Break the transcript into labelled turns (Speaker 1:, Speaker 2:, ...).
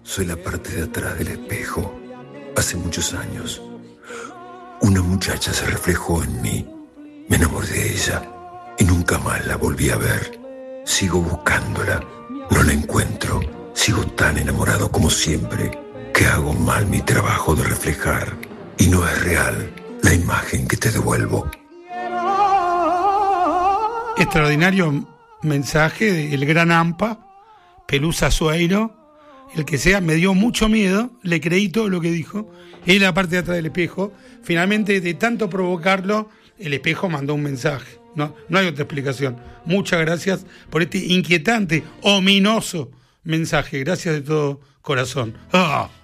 Speaker 1: Soy la parte de atrás del espejo. Hace muchos años, una muchacha se reflejó en mí. Me enamoré de ella y nunca más la volví a ver. Sigo buscándola, no la encuentro. Sigo tan enamorado como siempre que hago mal mi trabajo de reflejar. Y no es real la imagen que te devuelvo.
Speaker 2: Extraordinario mensaje del gran AMPA, Pelusa Sueiro, el que sea, me dio mucho miedo, le creí todo lo que dijo, en la parte de atrás del espejo. Finalmente, de tanto provocarlo, el espejo mandó un mensaje. No hay otra explicación. Muchas gracias por este inquietante, ominoso mensaje. Gracias de todo corazón. ¡Ah!